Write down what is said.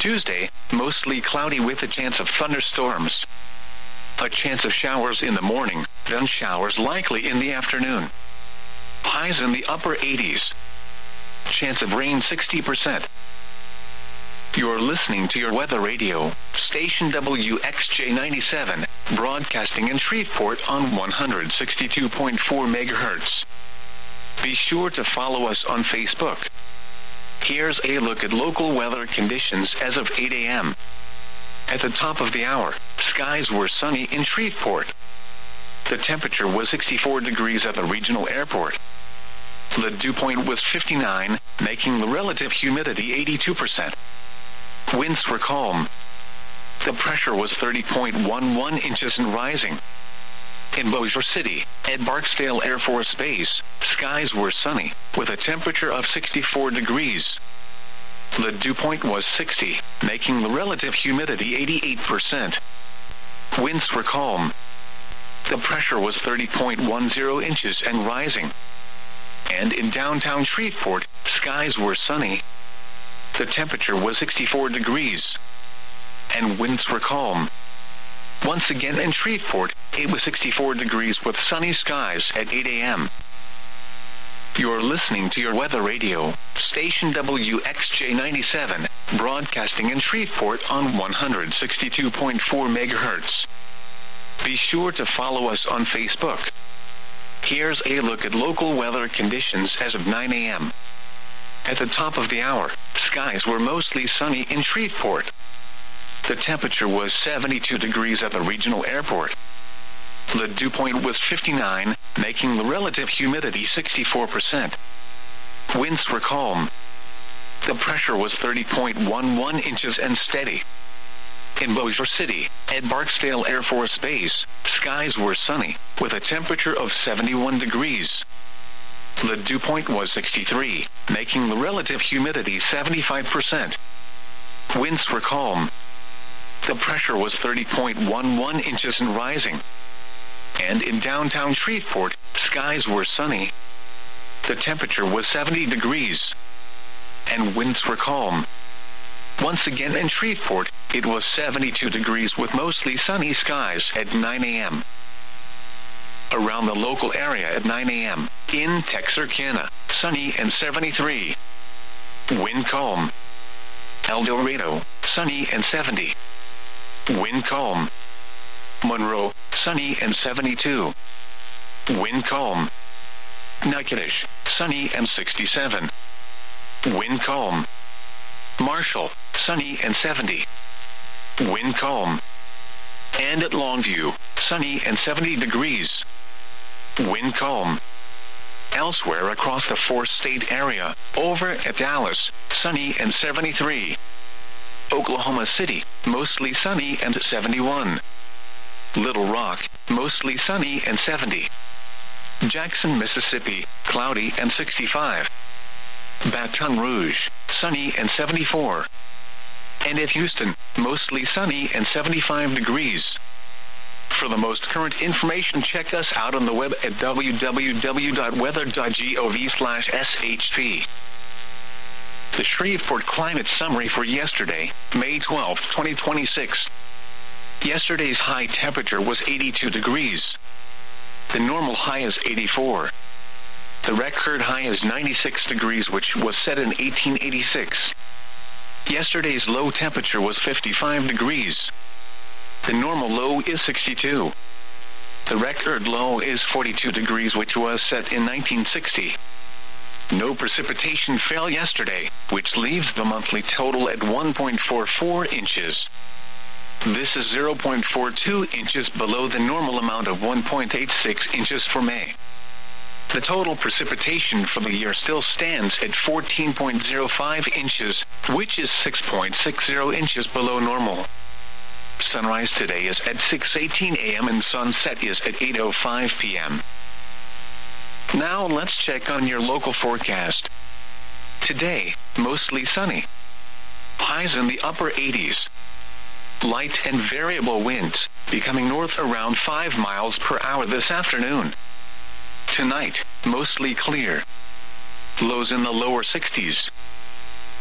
Tuesday, mostly cloudy with a chance of thunderstorms. A chance of showers in the morning, then showers likely in the afternoon. Highs in the upper 80s. Chance of rain 60%. You're listening to your weather radio, station WXJ97, broadcasting in Shreveport on 162.4 MHz. Be sure to follow us on Facebook. Here's a look at local weather conditions as of 8 a.m. At the top of the hour, skies were sunny in Shreveport. The temperature was 64 degrees at the regional airport. The dew point was 59, making the relative humidity 82%. Winds were calm. The pressure was 30.11 inches and rising. In Bossier City, at Barksdale Air Force Base, skies were sunny, with a temperature of 64 degrees. The dew point was 60, making the relative humidity 88%. Winds were calm. The pressure was 30.10 inches and rising. And in downtown Shreveport, skies were sunny. The temperature was 64 degrees. And winds were calm. Once again in Shreveport, it was 64 degrees with sunny skies at 8 a.m. You're listening to your weather radio, station WXJ97, broadcasting in Shreveport on 162.4 MHz. Be sure to follow us on Facebook. Here's a look at local weather conditions as of 9 a.m. At the top of the hour, skies were mostly sunny in Shreveport. The temperature was 72 degrees at the regional airport. The dew point was 59, making the relative humidity 64%. Winds were calm. The pressure was 30.11 inches and steady. In Bossier City, at Barksdale Air Force Base, skies were sunny, with a temperature of 71 degrees. The dew point was 63, making the relative humidity 75%. Winds were calm. The pressure was 30.11 inches and rising. And in downtown Shreveport, skies were sunny. The temperature was 70 degrees. And winds were calm. Once again in Shreveport, it was 72 degrees with mostly sunny skies at 9 a.m. Around the local area at 9 a.m., in Texarkana, sunny and 73. Wind calm. El Dorado, sunny and 70. Wind calm. Monroe, sunny and 72. Wind calm. Natchitoches, sunny and 67. Wind calm. Marshall, sunny and 70. Wind calm. And at Longview, sunny and 70 degrees. Wind calm. Elsewhere across the four-state area, over at Dallas, sunny and 73. Oklahoma City, mostly sunny and 71. Little Rock, mostly sunny and 70. Jackson, Mississippi, cloudy and 65. Baton Rouge, sunny and 74. And at Houston, mostly sunny and 75 degrees. For the most current information, check us out on the web at www.weather.gov/SHP. The Shreveport Climate Summary for yesterday, May 12, 2026. Yesterday's high temperature was 82 degrees. The normal high is 84. The record high is 96 degrees, which was set in 1886. Yesterday's low temperature was 55 degrees. The normal low is 62. The record low is 42 degrees, which was set in 1960. No precipitation fell yesterday, which leaves the monthly total at 1.44 inches. This is 0.42 inches below the normal amount of 1.86 inches for May. The total precipitation for the year still stands at 14.05 inches, which is 6.60 inches below normal. Sunrise today is at 6:18 a.m. and sunset is at 8:05 p.m. Now let's check on your local forecast. Today, mostly sunny. Highs in the upper 80s. Light and variable winds, becoming north around 5 miles per hour this afternoon. Tonight, mostly clear. Lows in the lower 60s.